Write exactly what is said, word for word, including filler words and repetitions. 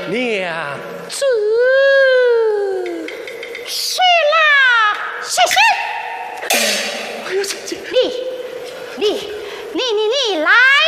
娘子。 是啦，是是。 哎呦，姐姐， 你你你你你来。